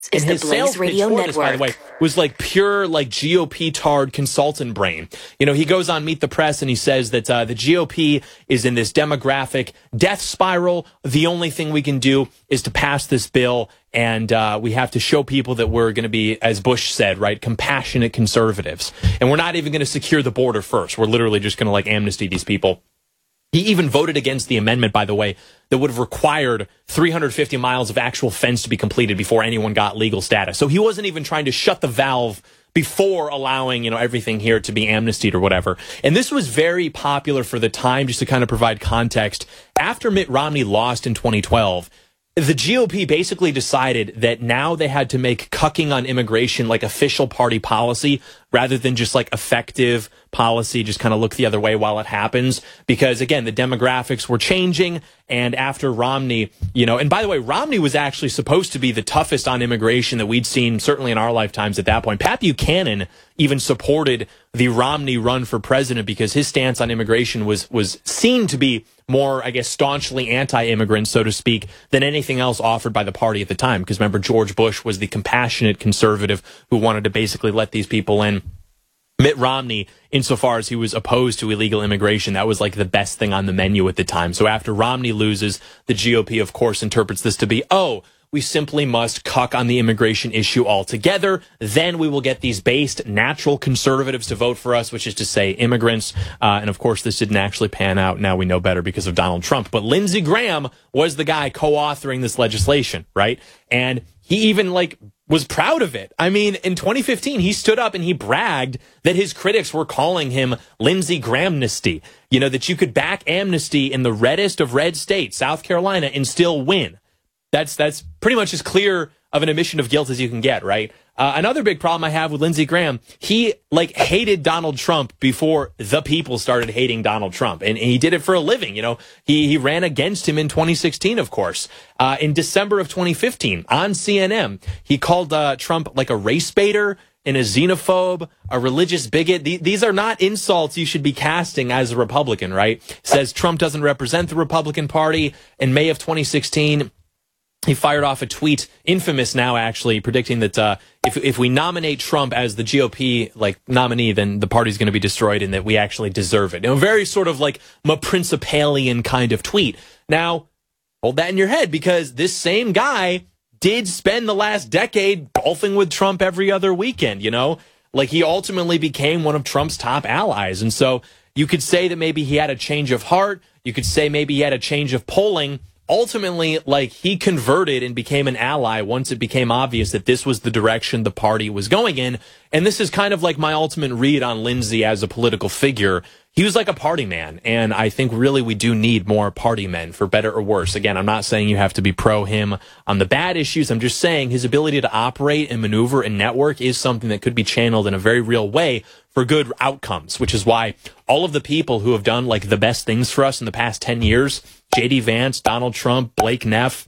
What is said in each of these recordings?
And his sales pitch for this, by the way, was like pure like GOP tard consultant brain. You know, he goes on Meet the Press and he says that the GOP is in this demographic death spiral. The only thing we can do is to pass this bill, and we have to show people that we're going to be, as Bush said, right, compassionate conservatives. And we're not even going to secure the border first. We're literally just going to like amnesty these people. He even voted against the amendment, by the way, that would have required 350 miles of actual fence to be completed before anyone got legal status. So he wasn't even trying to shut the valve before allowing, you know, everything here to be amnestied or whatever. And this was very popular for the time, just to kind of provide context. After Mitt Romney lost in 2012, the GOP basically decided that now they had to make cucking on immigration like official party policy rather than just like effective policy, just kind of look the other way while it happens. Because again, the demographics were changing. And after Romney, you know, and by the way, Romney was actually supposed to be the toughest on immigration that we'd seen certainly in our lifetimes at that point. Pat Buchanan even supported the Romney run for president because his stance on immigration was seen to be more, I guess, staunchly anti-immigrant, so to speak, than anything else offered by the party at the time. Because remember, George Bush was the compassionate conservative who wanted to basically let these people in. Mitt Romney, insofar as he was opposed to illegal immigration, that was like the best thing on the menu at the time. So after Romney loses, the GOP, of course, interprets this to be, oh, we simply must cuck on the immigration issue altogether. Then we will get these based natural conservatives to vote for us, which is to say immigrants. And of course, this didn't actually pan out. Now we know better because of Donald Trump. But Lindsey Graham was the guy co-authoring this legislation, right? And he even like was proud of it. I mean, in 2015, he stood up and he bragged that his critics were calling him Lindsey Grahamnesty. You know, that you could back amnesty in the reddest of red states, South Carolina, and still win. That's pretty much as clear of an admission of guilt as you can get, right? Another big problem I have with Lindsey Graham, he like hated Donald Trump before the people started hating Donald Trump. And he did it for a living. You know, he ran against him in 2016, of course. In December of 2015 on CNN, he called Trump like a race baiter and a xenophobe, a religious bigot. These are not insults you should be casting as a Republican, right? Says Trump doesn't represent the Republican Party. In May of 2016, he fired off a tweet, infamous now actually, predicting that if we nominate Trump as the GOP like nominee, then the party's going to be destroyed and that we actually deserve it. You know, very sort of like a Principalian kind of tweet. Now, hold that in your head, because this same guy did spend the last decade golfing with Trump every other weekend, you know? Like, he ultimately became one of Trump's top allies. And so you could say that maybe he had a change of heart. You could say maybe he had a change of polling. Ultimately, like, he converted and became an ally once it became obvious that this was the direction the party was going in. And this is kind of like my ultimate read on Lindsey as a political figure. He was like a party man, and I think really we do need more party men, for better or worse. Again, I'm not saying you have to be pro him on the bad issues. I'm just saying his ability to operate and maneuver and network is something that could be channeled in a very real way for good outcomes, which is why all of the people who have done like the best things for us in the past 10 years, J.D. Vance, Donald Trump, Blake Neff,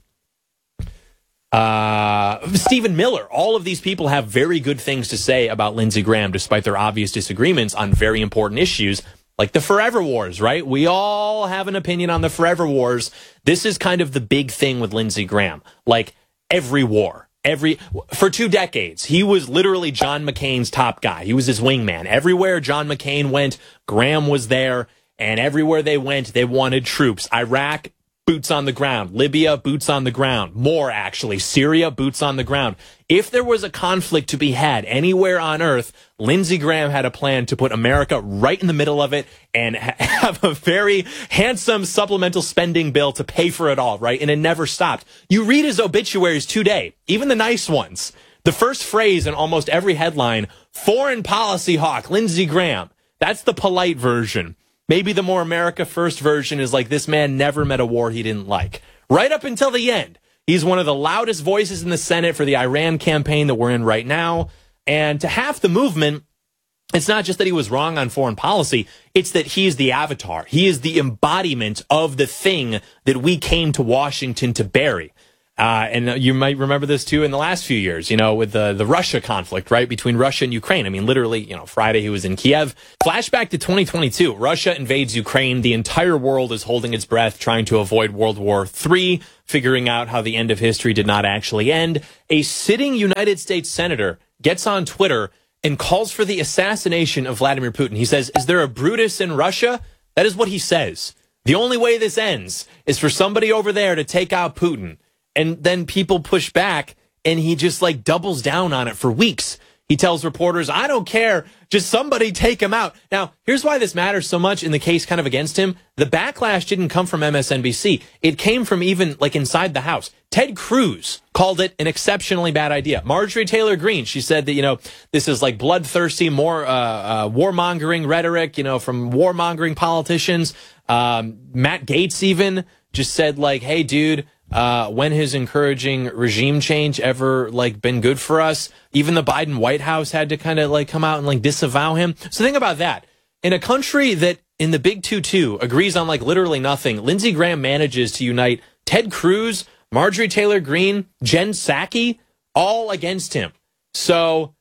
Stephen Miller, all of these people have very good things to say about Lindsey Graham, despite their obvious disagreements on very important issues. Like the Forever Wars, right? We all have an opinion on the Forever Wars. This is kind of the big thing with Lindsey Graham. Like every war, for 2 decades, he was literally John McCain's top guy. He was his wingman. Everywhere John McCain went, Graham was there. And everywhere they went, they wanted troops. Iraq, boots on the ground. Libya, boots on the ground. More, actually. Syria, boots on the ground. If there was a conflict to be had anywhere on earth, Lindsey Graham had a plan to put America right in the middle of it and have a very handsome supplemental spending bill to pay for it all, right? And it never stopped. You read his obituaries today, even the nice ones. The first phrase in almost every headline, foreign policy hawk, Lindsey Graham. That's the polite version. Maybe the more America First version is like, this man never met a war he didn't like. Right up until the end. He's one of the loudest voices in the Senate for the Iran campaign that we're in right now. And to half the movement, it's not just that he was wrong on foreign policy. It's that he is the avatar. He is the embodiment of the thing that we came to Washington to bury. And you might remember this too in the last few years, with the Russia conflict, right, between Russia and Ukraine. I mean, literally, Friday he was in Kiev. Flashback to 2022. Russia invades Ukraine. The entire world is holding its breath, trying to avoid World War III, figuring out how the end of history did not actually end. A sitting United States senator gets on Twitter and calls for the assassination of Vladimir Putin. He says, "Is there a Brutus in Russia?" That is what he says. The only way this ends is for somebody over there to take out Putin. And then people push back, and he just doubles down on it for weeks. He tells reporters, "I don't care, just somebody take him out." Now, here's why this matters so much in the case kind of against him. The backlash didn't come from MSNBC. It came from even inside the House. Ted Cruz called it an exceptionally bad idea. Marjorie Taylor Greene, she said that, this is bloodthirsty, more warmongering rhetoric, from warmongering politicians. Matt Gaetz even just said hey, dude, when has encouraging regime change ever been good for us? Even the Biden White House had to kind of come out and disavow him. So think about that. In a country that in the Big 2-2 agrees on literally nothing, Lindsey Graham manages to unite Ted Cruz, Marjorie Taylor Greene, Jen Psaki, all against him. So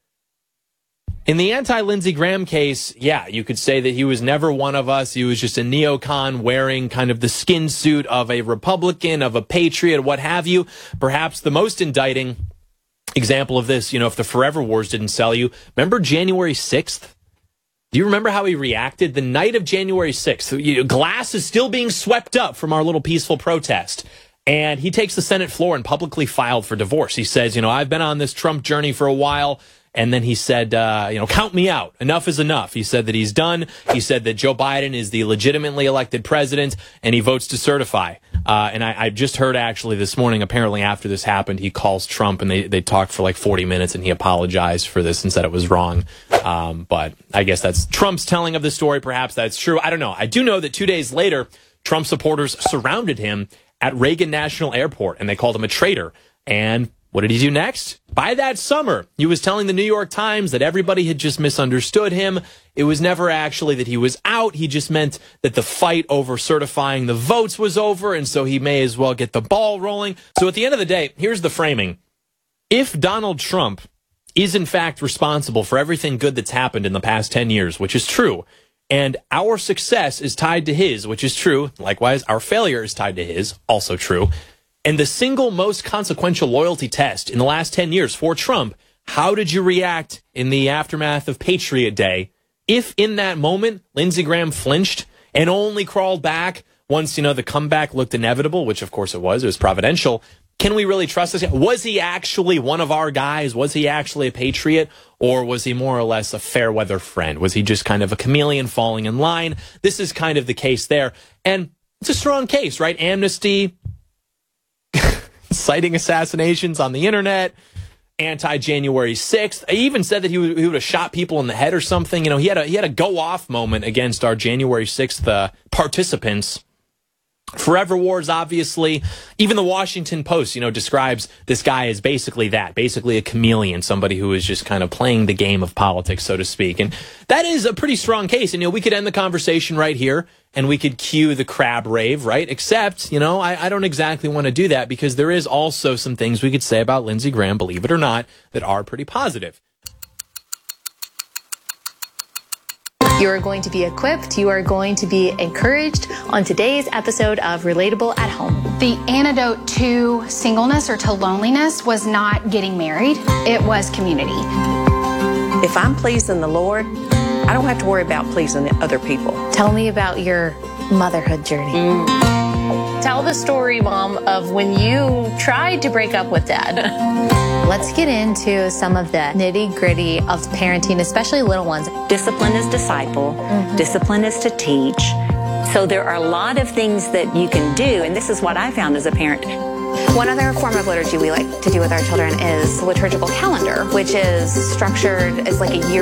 in the anti-Lindsey Graham case, yeah, you could say that he was never one of us. He was just a neocon wearing kind of the skin suit of a Republican, of a patriot, what have you. Perhaps the most indicting example of this, if the Forever Wars didn't sell you, remember January 6th? Do you remember how he reacted the night of January 6th? Glass is still being swept up from our little peaceful protest. And he takes the Senate floor and publicly filed for divorce. He says, I've been on this Trump journey for a while. And then he said, count me out. Enough is enough. He said that he's done. He said that Joe Biden is the legitimately elected president, and he votes to certify. And I just heard actually this morning, apparently after this happened, he calls Trump, and they talked for 40 minutes, and he apologized for this and said it was wrong. But I guess that's Trump's telling of the story. Perhaps that's true. I don't know. I do know that 2 days later, Trump supporters surrounded him at Reagan National Airport, and they called him a traitor. And what did he do next? By that summer, he was telling the New York Times that everybody had just misunderstood him. It was never actually that he was out. He just meant that the fight over certifying the votes was over, and so he may as well get the ball rolling. So at the end of the day, here's the framing. If Donald Trump is in fact responsible for everything good that's happened in the past 10 years, which is true, and our success is tied to his, which is true, likewise, our failure is tied to his, also true, and the single most consequential loyalty test in the last 10 years for Trump, how did you react in the aftermath of Patriot Day? If in that moment, Lindsey Graham flinched and only crawled back once, the comeback looked inevitable, which of course it was providential, can we really trust this guy? Was he actually one of our guys? Was he actually a patriot? Or was he more or less a fair weather friend? Was he just kind of a chameleon falling in line? This is kind of the case there. And it's a strong case, right? Amnesty, citing assassinations on the internet, anti-January 6th. He even said that he would have shot people in the head or something. He had a go-off moment against our January 6th participants. Forever Wars, obviously. Even the Washington Post, describes this guy as basically a chameleon, somebody who is just kind of playing the game of politics, so to speak. And that is a pretty strong case. And, we could end the conversation right here and we could cue the crab rave, right? Except, I don't exactly want to do that because there is also some things we could say about Lindsey Graham, believe it or not, that are pretty positive. You are going to be equipped. You are going to be encouraged on today's episode of Relatable at Home. The antidote to singleness or to loneliness was not getting married. It was community. If I'm pleasing the Lord, I don't have to worry about pleasing other people. Tell me about your motherhood journey. Tell the story, Mom, of when you tried to break up with Dad. Let's get into some of the nitty-gritty of parenting, especially little ones. Discipline is disciple. Discipline is to teach. So there are a lot of things that you can do, and this is what I found as a parent. One other form of liturgy we like to do with our children is the liturgical calendar, which is structured as a year